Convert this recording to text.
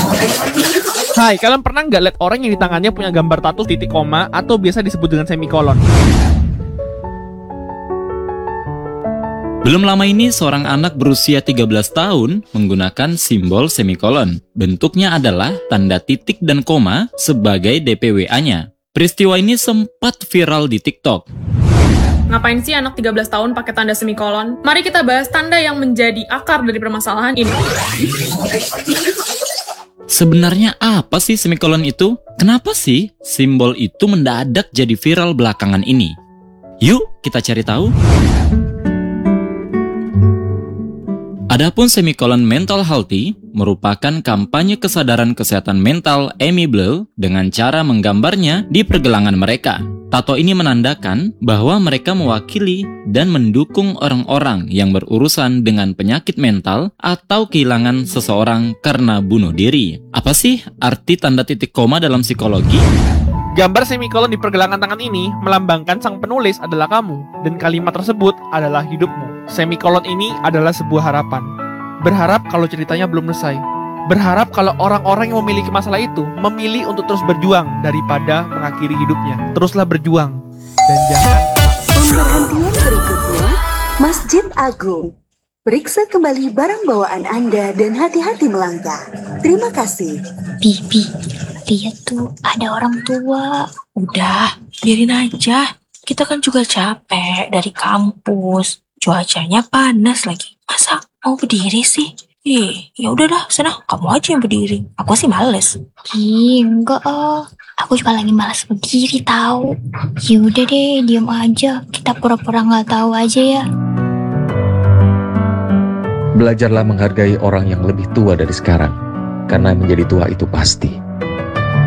Hai, kalian pernah nggak lihat orang yang di tangannya punya gambar tato titik koma atau biasa disebut dengan semikolon? Belum lama ini, seorang anak berusia 13 tahun menggunakan simbol semikolon. Bentuknya adalah tanda titik dan koma sebagai DPWA-nya. Peristiwa ini sempat viral di TikTok. Ngapain sih anak 13 tahun pakai tanda semikolon? Mari kita bahas tanda yang menjadi akar dari permasalahan ini. Sebenarnya apa sih semikolon itu? Kenapa sih simbol itu mendadak jadi viral belakangan ini? Yuk kita cari tahu. Adapun semikolon mental healthy merupakan kampanye kesadaran kesehatan mental amiable dengan cara menggambarnya di pergelangan mereka. Tato ini menandakan bahwa mereka mewakili dan mendukung orang-orang yang berurusan dengan penyakit mental atau kehilangan seseorang karena bunuh diri. Apa sih arti tanda titik koma dalam psikologi? Gambar semikolon di pergelangan tangan ini melambangkan sang penulis adalah kamu, dan kalimat tersebut adalah hidupmu. Semikolon ini adalah sebuah harapan. Berharap kalau ceritanya belum selesai. Berharap kalau orang-orang yang memiliki masalah itu memilih untuk terus berjuang daripada mengakhiri hidupnya. Teruslah berjuang dan jangan... Pemberhentian berikutnya, Masjid Agung. Periksa kembali barang bawaan Anda dan hati-hati melangkah. Terima kasih. Bibi, lihat tuh ada orang tua. Udah, biarin aja. Kita kan juga capek dari kampus. Cuacanya panas lagi. Masa mau berdiri sih? Ya udah dah, sana kamu aja yang berdiri. Aku sih males. Enggak aku juga lagi malas berdiri tahu. Yaudah deh, diam aja. Kita pura-pura nggak tahu aja ya. Belajarlah menghargai orang yang lebih tua dari sekarang, karena menjadi tua itu pasti.